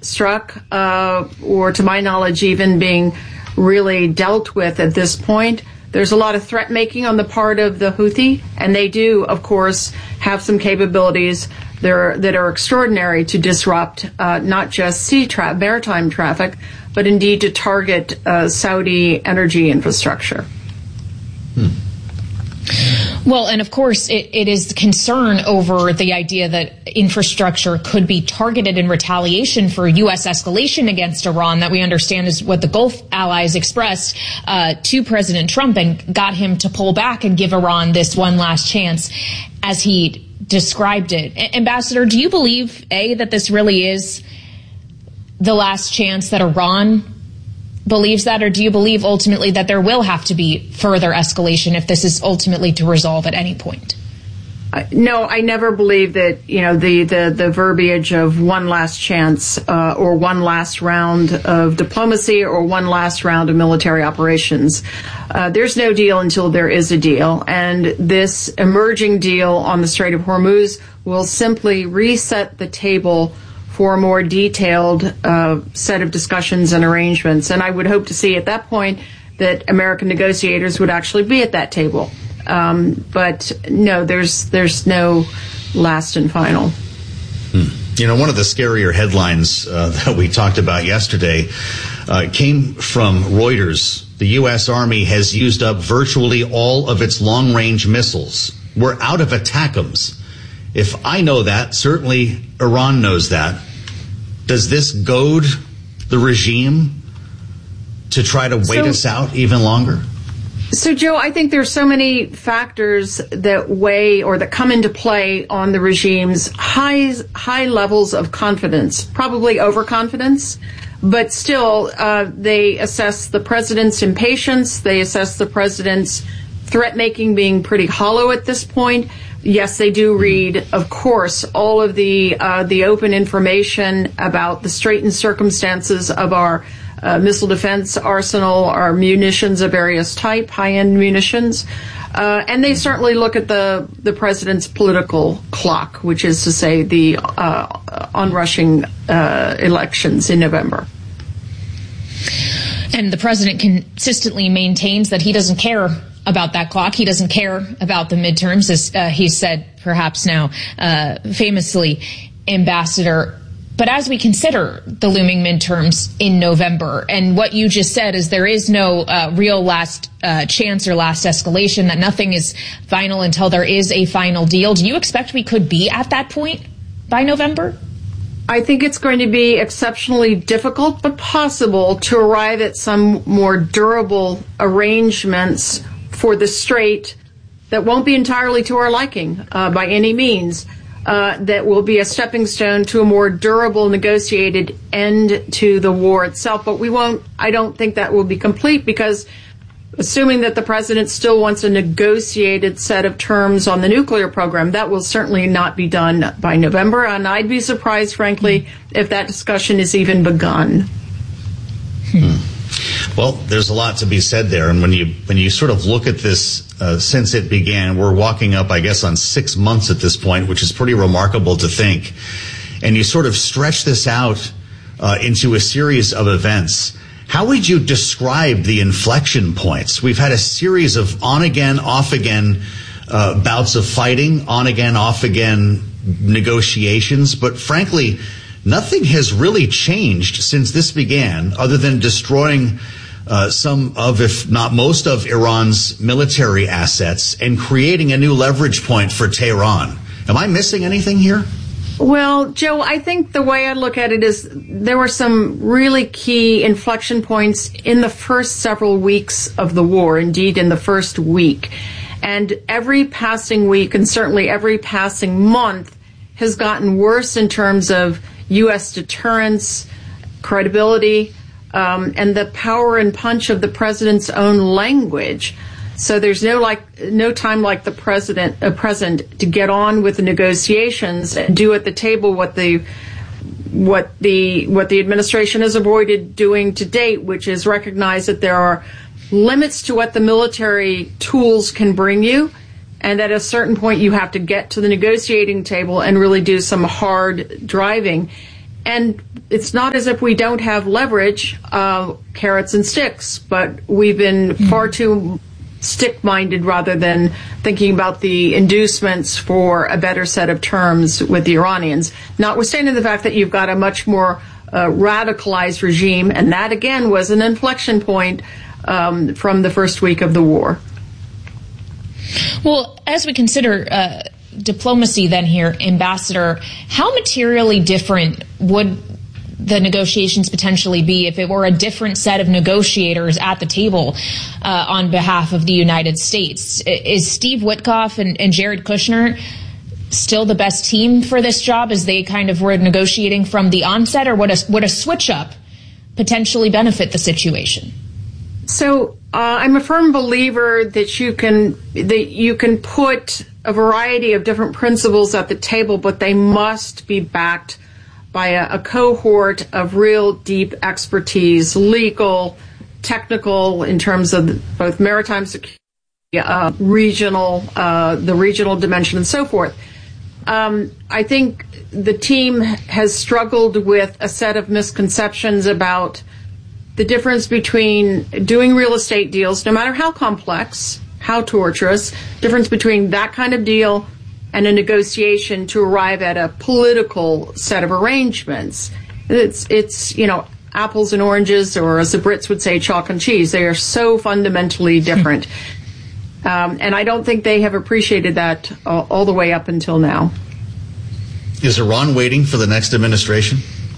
struck, or to my knowledge, even being really dealt with at this point. There's a lot of threat making on the part of the Houthi, and they do, of course, have some capabilities that are extraordinary to disrupt not just maritime traffic, but indeed to target Saudi energy infrastructure. Well, and of course, it is the concern over the idea that infrastructure could be targeted in retaliation for U.S. escalation against Iran that we understand is what the Gulf allies expressed to President Trump and got him to pull back and give Iran this one last chance, as he described it. Ambassador, do you believe, A, that this really is the last chance, that Iran believes that, or do you believe ultimately that there will have to be further escalation if this is ultimately to resolve at any point? No, I never believe that, the verbiage of one last chance or one last round of diplomacy or one last round of military operations. There's no deal until there is a deal. And this emerging deal on the Strait of Hormuz will simply reset the table for a more detailed set of discussions and arrangements. And I would hope to see at that point that American negotiators would actually be at that table. But no, there's no last and final. One of the scarier headlines that we talked about yesterday came from Reuters. The U.S. Army has used up virtually all of its long-range missiles. We're out of ATACMS. If I know that, certainly Iran knows that. Does this goad the regime to try to wait us out even longer? So, Joe, I think there's so many factors that weigh or that come into play on the regime's high levels of confidence, probably overconfidence. But still, they assess the president's impatience. They assess the president's threat-making being pretty hollow at this point. Yes, they do read, of course, all of the open information about the straitened circumstances of our missile defense arsenal, our munitions of various type, high-end munitions. And they certainly look at the president's political clock, which is to say the onrushing elections in November. And the president consistently maintains that he doesn't care about that clock. He doesn't care about the midterms, as he said perhaps now famously, Ambassador. But as we consider the looming midterms in November, and what you just said is there is no real last chance or last escalation, that nothing is final until there is a final deal, do you expect we could be at that point by November? I think it's going to be exceptionally difficult, but possible, to arrive at some more durable arrangements for the Strait that won't be entirely to our liking by any means, that will be a stepping stone to a more durable negotiated end to the war itself. But I don't think that will be complete, because assuming that the president still wants a negotiated set of terms on the nuclear program, that will certainly not be done by November. And I'd be surprised, frankly, if that discussion is even begun. Well, there's a lot to be said there. And when you sort of look at this since it began, we're walking up, I guess, on 6 months at this point, which is pretty remarkable to think. And you sort of stretch this out into a series of events. How would you describe the inflection points? We've had a series of on-again, off-again bouts of fighting, on-again, off-again negotiations. But frankly, nothing has really changed since this began, other than destroying some of, if not most of, Iran's military assets and creating a new leverage point for Tehran. Am I missing anything here? Well, Joe, I think the way I look at it is there were some really key inflection points in the first several weeks of the war, indeed in the first week. And every passing week, and certainly every passing month, has gotten worse in terms of U.S. deterrence, credibility, and the power and punch of the president's own language. So there's no time like the present to get on with the negotiations and do at the table what the administration has avoided doing to date, which is recognize that there are limits to what the military tools can bring you, and at a certain point you have to get to the negotiating table and really do some hard driving. And it's not as if we don't have leverage, carrots and sticks, but we've been far too stick-minded rather than thinking about the inducements for a better set of terms with the Iranians, notwithstanding the fact that you've got a much more radicalized regime, and that, again, was an inflection point from the first week of the war. Well, as we consider diplomacy then here, Ambassador, how materially different would the negotiations potentially be if it were a different set of negotiators at the table on behalf of the United States? Is Steve Witkoff and Jared Kushner still the best team for this job as they kind of were negotiating from the onset, or would a switch up potentially benefit the situation? So I'm a firm believer that you can put a variety of different principles at the table, but they must be backed by a cohort of real deep expertise, legal, technical, in terms of both maritime security, regional, the regional dimension, and so forth. I think the team has struggled with a set of misconceptions about the difference between doing real estate deals, no matter how complex, how torturous, difference between that kind of deal and a negotiation to arrive at a political set of arrangements. It's apples and oranges, or as the Brits would say, chalk and cheese. They are so fundamentally different. And I don't think they have appreciated that all the way up until now. Is Iran waiting for the next administration?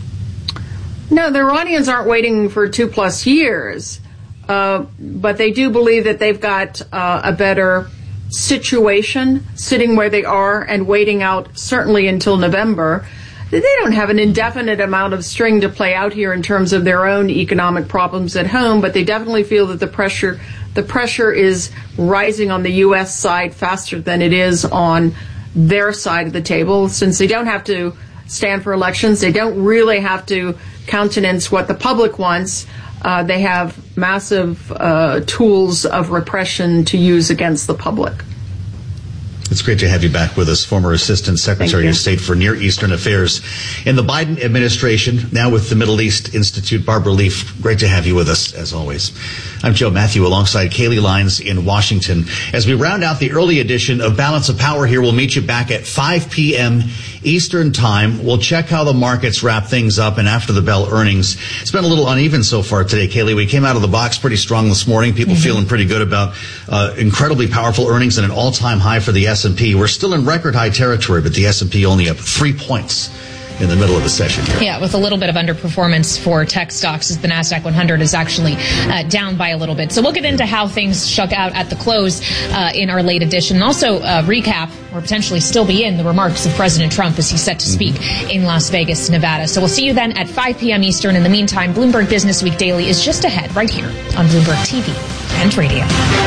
No, the Iranians aren't waiting for 2+ years, but they do believe that they've got a better situation sitting where they are and waiting out certainly until November. They don't have an indefinite amount of string to play out here in terms of their own economic problems at home, but they definitely feel that the pressure is rising on the U.S. side faster than it is on their side of the table. Since they don't have to stand for elections, they don't really have to countenance what the public wants. They have massive tools of repression to use against the public. It's great to have you back with us, former Assistant Secretary of State for Near Eastern Affairs in the Biden administration, now with the Middle East Institute. Barbara Leaf, great to have you with us, as always. I'm Joe Matthew, alongside Kaylee Lyons in Washington. As we round out the early edition of Balance of Power here, we'll meet you back at 5 p.m. Eastern Time. We'll check how the markets wrap things up, and after the bell earnings. It's been a little uneven so far today, Kaylee. We came out of the box pretty strong this morning. People feeling pretty good about incredibly powerful earnings and an all-time high for the S&P. We're still in record high territory, but the S&P only up 3 points in the middle of the session here. Yeah, with a little bit of underperformance for tech stocks, as the NASDAQ 100 is actually down by a little bit. So we'll get into how things shook out at the close in our late edition, and also recap, or potentially still be in, the remarks of President Trump as he's set to speak in Las Vegas, Nevada. So we'll see you then at 5 p.m. Eastern. In the meantime, Bloomberg Business Week Daily is just ahead right here on Bloomberg TV and radio.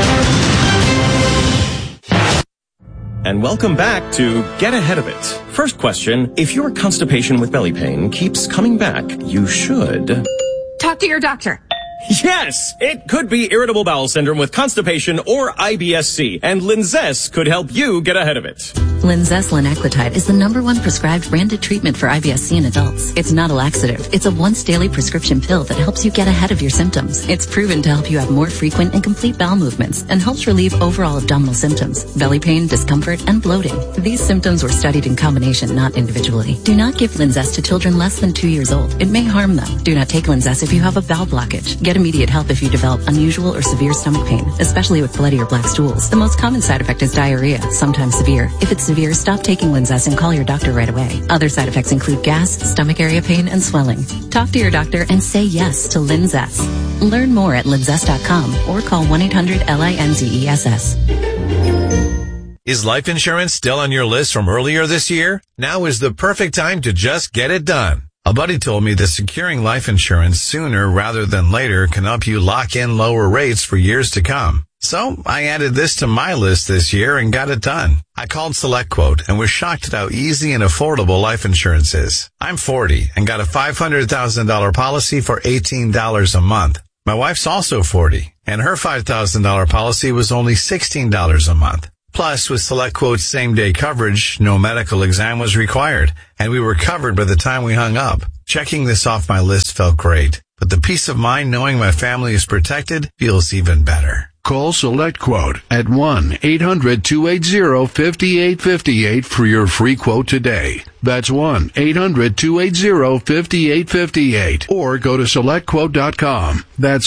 And welcome back to Get Ahead of It. First question, if your constipation with belly pain keeps coming back, you should talk to your doctor. Yes, it could be irritable bowel syndrome with constipation or IBS-C, and Linzess could help you get ahead of it. Linzess linaclotide is the #1 prescribed branded treatment for IBS-C in adults. It's not a laxative. It's a once-daily prescription pill that helps you get ahead of your symptoms. It's proven to help you have more frequent and complete bowel movements and helps relieve overall abdominal symptoms, belly pain, discomfort, and bloating. These symptoms were studied in combination, not individually. Do not give Linzess to children less than 2 years old. It may harm them. Do not take Linzess if you have a bowel blockage. Get immediate help if you develop unusual or severe stomach pain, especially with bloody or black stools. The most common side effect is diarrhea, sometimes severe. If it's severe, stop taking Linzess and call your doctor right away. Other side effects include gas, stomach area pain, and swelling. Talk to your doctor and say yes to Linzess. Learn more at linzess.com or call 1-800-LINZESS. Is life insurance still on your list from earlier this year? Now is the perfect time to just get it done. A buddy told me that securing life insurance sooner rather than later can help you lock in lower rates for years to come. So I added this to my list this year and got it done. I called SelectQuote and was shocked at how easy and affordable life insurance is. I'm 40 and got a $500,000 policy for $18 a month. My wife's also 40 and her $5,000 policy was only $16 a month. Plus, with SelectQuote's same-day coverage, no medical exam was required, and we were covered by the time we hung up. Checking this off my list felt great, but the peace of mind knowing my family is protected feels even better. Call SelectQuote at 1-800-280-5858 for your free quote today. That's 1-800-280-5858. Or go to SelectQuote.com. That's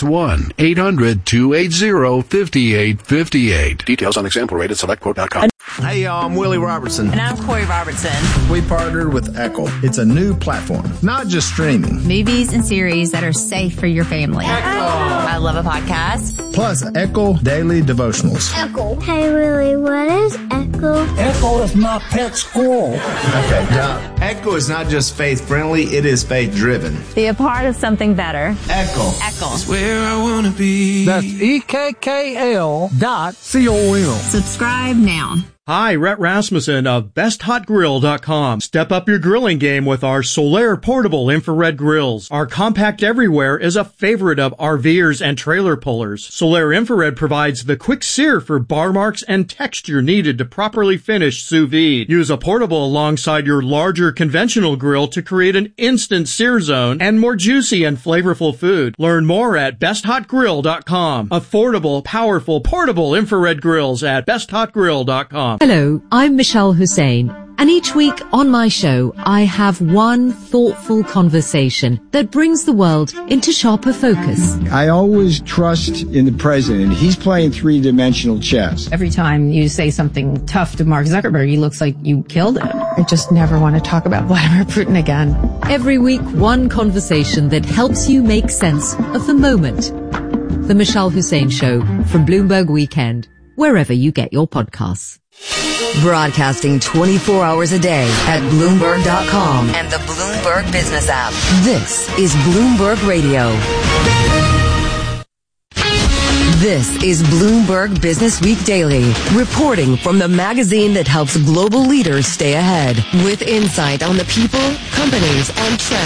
1-800-280-5858. Details on example rate at SelectQuote.com. Hey y'all, I'm Willie Robertson. And I'm Corey Robertson. We partnered with Echo. It's a new platform, not just streaming. Movies and series that are safe for your family. Echo. I love a podcast. Plus Echo Daily Devotionals. Echo. Hey Willie, what is Echo? Echo is my pet squirrel. Okay, now Echo is not just faith-friendly, it is faith-driven. Be a part of something better. Echo. Echo. It's where I want to be. That's EKKL.com. Subscribe now. Hi, Rhett Rasmussen of BestHotGrill.com. Step up your grilling game with our Solaire portable infrared grills. Our compact everywhere is a favorite of RVers and trailer pullers. Solaire infrared provides the quick sear for bar marks and texture needed to properly finish sous vide. Use a portable alongside your larger conventional grill to create an instant sear zone and more juicy and flavorful food. Learn more at BestHotGrill.com. Affordable, powerful, portable infrared grills at BestHotGrill.com. Hello, I'm Michelle Hussein, and each week on my show, I have one thoughtful conversation that brings the world into sharper focus. I always trust in the president. He's playing three-dimensional chess. Every time you say something tough to Mark Zuckerberg, he looks like you killed him. I just never want to talk about Vladimir Putin again. Every week, one conversation that helps you make sense of the moment. The Michelle Hussein Show from Bloomberg Weekend, wherever you get your podcasts. Broadcasting 24 hours a day at Bloomberg.com and the Bloomberg Business app. This is Bloomberg Radio. This is Bloomberg Business Week Daily, reporting from the magazine that helps global leaders stay ahead with insight on the people, companies, and trends